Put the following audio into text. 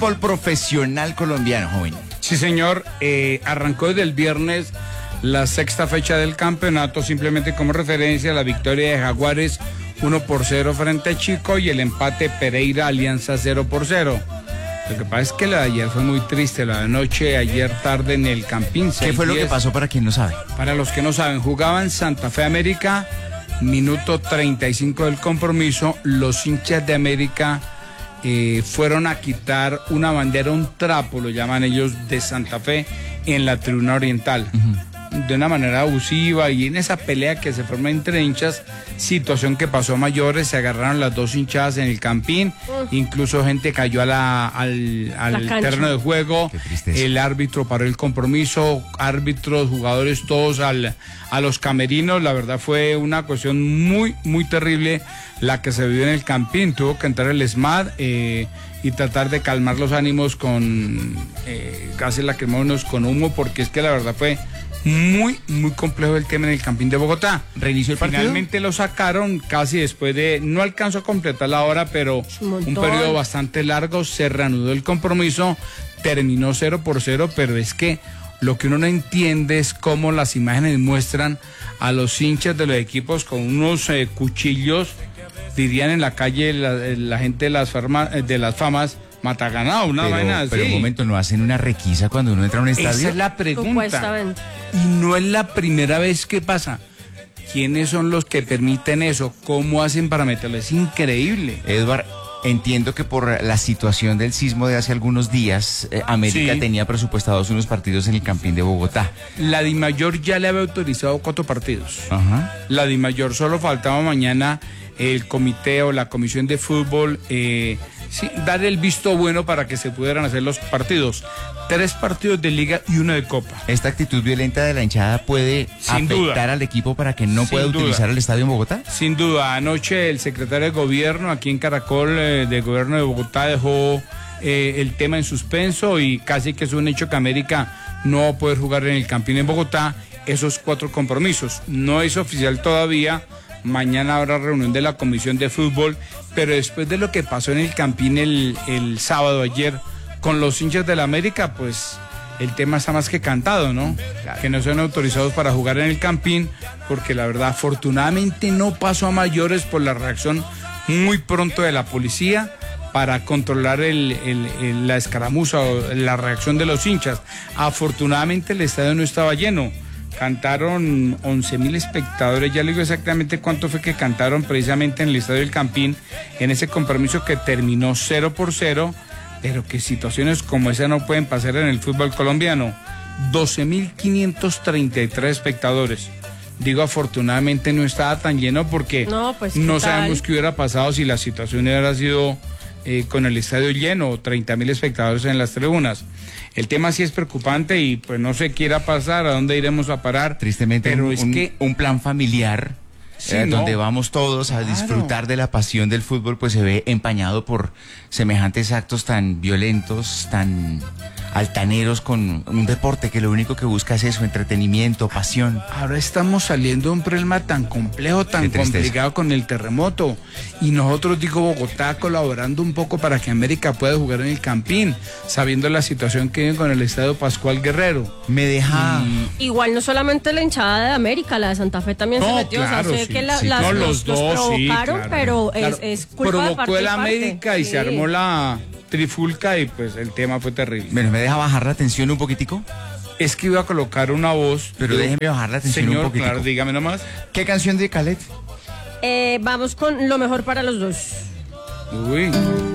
fútbol profesional colombiano, joven. Sí, señor. Arrancó desde el viernes la sexta fecha del campeonato, simplemente como referencia la victoria de Jaguares 1-0 frente a Chico y el empate Pereira Alianza 0-0. Lo que pasa es que la de ayer fue muy triste, la de anoche, ayer tarde en el Campín. ¿Qué fue lo que pasó para quien no sabe? Para los que no saben, jugaban Santa Fe América, minuto 35 del compromiso, los hinchas de América fueron a quitar una bandera, un trapo, lo llaman ellos, de Santa Fe en la tribuna oriental. De una manera abusiva, y en esa pelea que se forma entre hinchas, situación que pasó a mayores, se agarraron las dos hinchadas en el Campín, incluso gente cayó al terreno de juego, el árbitro paró el compromiso, árbitros, jugadores, todos a los camerinos. La verdad fue una cuestión muy, muy terrible la que se vivió en el Campín. Tuvo que entrar el SMAD y tratar de calmar los ánimos con casi lacrimógenos con humo, porque es que la verdad fue muy, muy complejo el tema en el Campín de Bogotá. ¿Reinició el partido? Finalmente lo sacaron casi después de, no alcanzó a completar la hora, pero un periodo bastante largo, se reanudó el compromiso, terminó 0-0, pero es que lo que uno no entiende es cómo las imágenes muestran a los hinchas de los equipos con unos cuchillos, dirían en la calle la gente de las famas, mata ganado, una vaina así. Pero un momento, ¿no hacen una requisa cuando uno entra a un estadio? Esa es la pregunta. Y no es la primera vez que pasa. ¿Quiénes son los que permiten eso? ¿Cómo hacen para meterlo? Es increíble. Edward, entiendo que por la situación del sismo de hace algunos días, América tenía presupuestados unos partidos en el Campín de Bogotá. La DIMAYOR ya le había autorizado 4 partidos. Ajá. La DIMAYOR solo faltaba mañana el comité o la comisión de fútbol dar el visto bueno para que se pudieran hacer los partidos. 3 partidos de liga y 1 de copa. ¿Esta actitud violenta de la hinchada puede afectar al equipo para que no pueda utilizar el estadio en Bogotá? Sin duda. Anoche el secretario de gobierno aquí en Caracol, del gobierno de Bogotá, dejó el tema en suspenso y casi que es un hecho que América no va a poder jugar en el Campín en Bogotá esos 4 compromisos. No es oficial todavía. Mañana habrá reunión de la comisión de fútbol, pero después de lo que pasó en el Campín el sábado ayer con los hinchas de la América, pues el tema está más que cantado, ¿no? Claro. Que no sean autorizados para jugar en el Campín, porque la verdad afortunadamente no pasó a mayores por la reacción muy pronto de la policía para controlar la escaramuza o la reacción de los hinchas. Afortunadamente el estadio no estaba lleno. Cantaron 11.000 espectadores, ya le digo exactamente cuánto fue que cantaron precisamente en el Estadio del Campín, en ese compromiso que terminó 0-0, pero que situaciones como esa no pueden pasar en el fútbol colombiano. 12.533 espectadores. Digo, afortunadamente no estaba tan lleno porque no sabemos qué hubiera pasado si la situación hubiera sido con el estadio lleno, 30.000 espectadores en las tribunas. El tema sí es preocupante y pues no sé qué irá a pasar, a dónde iremos a parar. Tristemente, pero un plan familiar donde vamos todos a disfrutar de la pasión del fútbol, pues se ve empañado por semejantes actos tan violentos, tan altaneros con un deporte que lo único que busca es eso, entretenimiento, pasión. Ahora estamos saliendo de un problema tan complejo, tan complicado con el terremoto, y nosotros, digo, Bogotá colaborando un poco para que América pueda jugar en el Campín, sabiendo la situación que vive con el estadio Pascual Guerrero. Me deja... Igual no solamente la hinchada de América, la de Santa Fe también se metió, claro, o sea, sé que los dos provocaron, claro, pero claro. Es culpa de parte. Provocó el América y se armó la trifulca y pues el tema fue terrible. Bueno, ¿me deja bajar la tensión un poquitico? Es que iba a colocar una voz. Pero déjeme bajar la tensión un poquitico. Claro, dígame nomás. ¿Qué canción de Khaled? Vamos con Lo Mejor para los Dos. Uy.